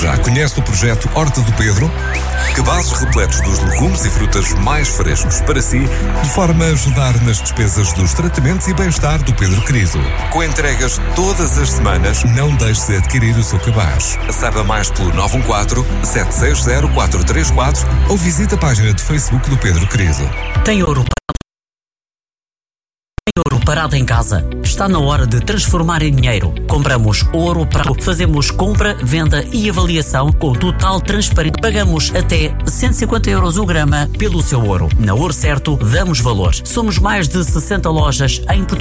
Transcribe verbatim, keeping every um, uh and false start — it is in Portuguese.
Já conhece o projeto Horta do Pedro? Cabazes repletos dos legumes e frutas mais frescos para si, de forma a ajudar nas despesas dos tratamentos e bem-estar do Pedro Querido. Com entregas todas as semanas, não deixe de adquirir o seu cabaz. Saiba mais pelo nove um quatro, sete seis zero, quatro três quatro ou visite a página de Facebook do Pedro Querido. Tem ouro Tem ouro parado em casa? Está na hora de transformar em dinheiro. Compramos ouro parado, fazemos compra, venda e avaliação com total transparência. Pagamos até cento e cinquenta euros o grama pelo seu ouro. Na Ouro Certo, damos valor. Somos mais de sessenta lojas em Portugal.